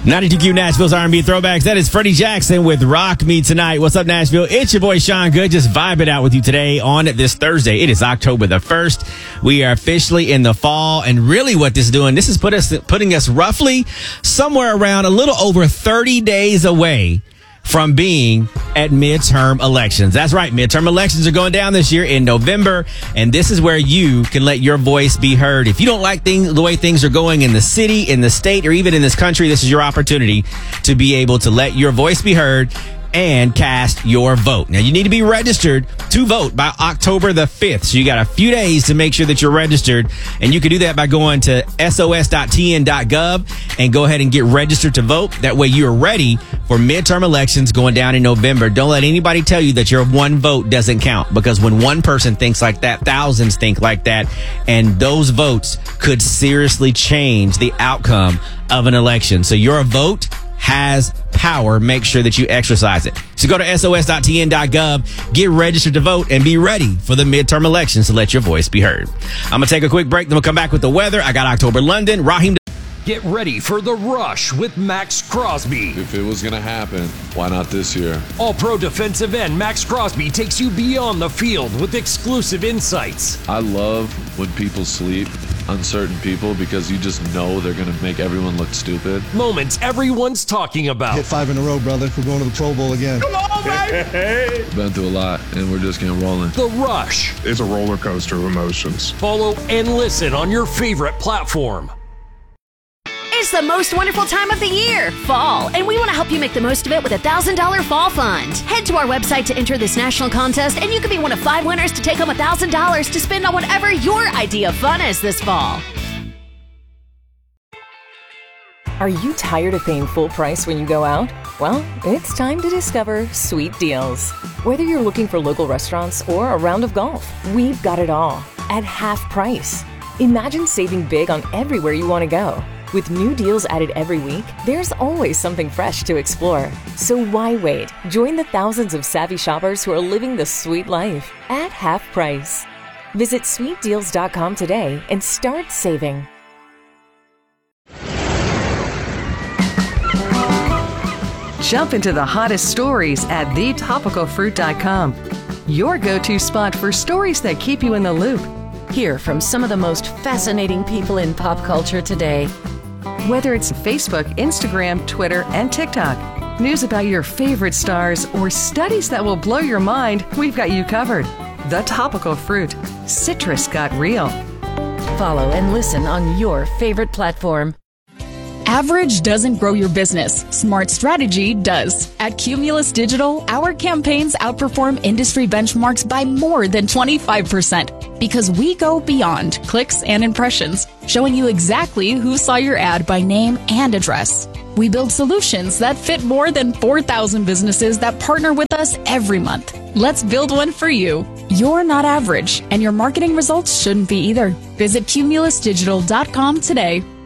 92Q Nashville's R&B Throwbacks. That is Freddie Jackson with Rock Me Tonight. What's up, Nashville? It's your boy, Sean Good. Just vibing out with you today on this Thursday. It is October the 1st. We are officially in the fall. And really what this is doing, this is putting us roughly somewhere around a little over 30 days away from being at midterm elections. That's right. Midterm elections are going down this year in November, and this is where you can let your voice be heard. If you don't like the way things are going in the city, in the state, or even in this country, this is your opportunity to be able to let your voice be heard and cast your vote. Now, you need to be registered to vote by October the 5th. So you got a few days to make sure that you're registered. And you can do that by going to sos.tn.gov and go ahead and get registered to vote. That way you're ready for midterm elections going down in November. Don't let anybody tell you that your one vote doesn't count, because when one person thinks like that, thousands think like that. And those votes could seriously change the outcome of an election. So your vote has power. Make sure that you exercise it. So go to sos.tn.gov, get registered to vote, and be ready for the midterm elections to let your voice be heard. I'm going to take a quick break, then we'll come back with the weather. I got October London, Raheem. Get ready for The Rush with Max Crosby. If it was going to happen, why not this year? All-pro defensive end Max Crosby takes you beyond the field with exclusive insights. I love when people sleep on certain people, because you just know they're going to make everyone look stupid. Moments everyone's talking about. Hit 5 in a row, brother. We're going to the Pro Bowl again. Come on, baby! Been through a lot, and we're just getting rolling. The Rush. It's a roller coaster of emotions. Follow and listen on your favorite platform. It's the most wonderful time of the year, fall, and we want to help you make the most of it with a $1,000 fall fund. Head to our website to enter this national contest, and you could be one of 5 winners to take home $1,000 to spend on whatever your idea of fun is this fall. Are you tired of paying full price when you go out? Well, it's time to discover Sweet Deals. Whether you're looking for local restaurants or a round of golf, we've got it all at half price. Imagine saving big on everywhere you want to go. With new deals added every week, there's always something fresh to explore. So why wait? Join the thousands of savvy shoppers who are living the sweet life at half price. Visit sweetdeals.com today and start saving. Jump into the hottest stories at thetopicalfruit.com. Your go-to spot for stories that keep you in the loop. Hear from some of the most fascinating people in pop culture today. Whether it's Facebook, Instagram, Twitter, and TikTok, news about your favorite stars, or studies that will blow your mind, we've got you covered. The Topical Fruit. Citrus got real. Follow and listen on your favorite platform. Average doesn't grow your business. Smart strategy does. At Cumulus Digital, our campaigns outperform industry benchmarks by more than 25% because we go beyond clicks and impressions, showing you exactly who saw your ad by name and address. We build solutions that fit more than 4,000 businesses that partner with us every month. Let's build one for you. You're not average, and your marketing results shouldn't be either. Visit cumulusdigital.com today.